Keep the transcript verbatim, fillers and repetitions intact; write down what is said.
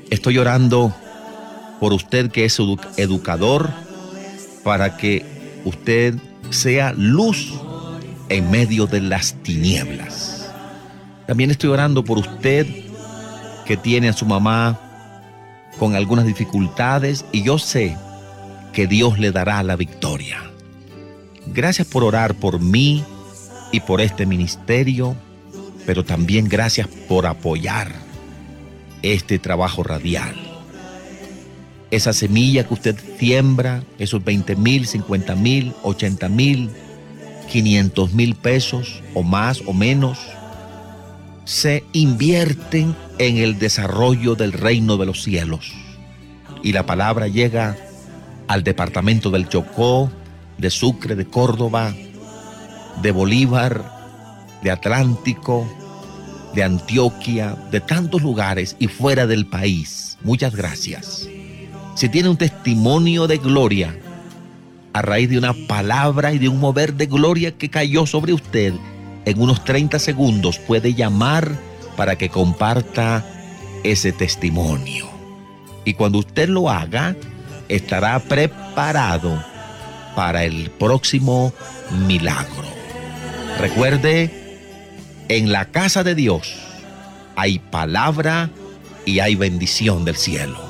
Estoy orando por usted que es edu- educador, para que usted sea luz en medio de las tinieblas. También estoy orando por usted que tiene a su mamá con algunas dificultades, y yo sé que Dios le dará la victoria. Gracias por orar por mí y por este ministerio, pero también gracias por apoyar este trabajo radial. Esa semilla que usted siembra, esos veinte mil, cincuenta mil, ochenta mil, quinientos mil pesos o más o menos, se invierten en el desarrollo del reino de los cielos. Y la palabra llega al departamento del Chocó, de Sucre, de Córdoba, de Bolívar, de Atlántico, de Antioquia, de tantos lugares y fuera del país. Muchas gracias. Si tiene un testimonio de gloria a raíz de una palabra y de un mover de gloria que cayó sobre usted, en unos treinta segundos puede llamar para que comparta ese testimonio. Y cuando usted lo haga, estará preparado para el próximo milagro. Recuerde, en la casa de Dios hay palabra y hay bendición del cielo.